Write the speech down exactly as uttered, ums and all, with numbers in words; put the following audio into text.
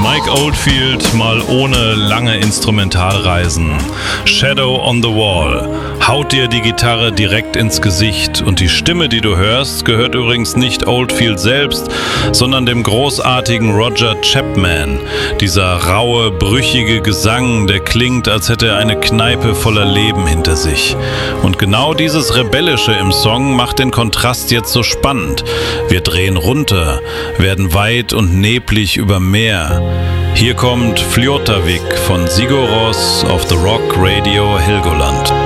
Mike Oldfield mal ohne lange Instrumentalreisen. Shadow on the Wall haut dir die Gitarre direkt ins Gesicht und die Stimme, die du hörst, gehört übrigens nicht Oldfield selbst, sondern dem großartigen Roger Chapman. Dieser raue, brüchige Gesang, der klingt, als hätte er eine Kneipe voller Leben hinter sich. Und genau dieses Rebellische im Song macht den Kontrast jetzt so spannend. Wir drehen runter, werden weit und neblig über Meer. Hier kommt Fljótavik von Sigur Rós auf The Rock Radio Helgoland.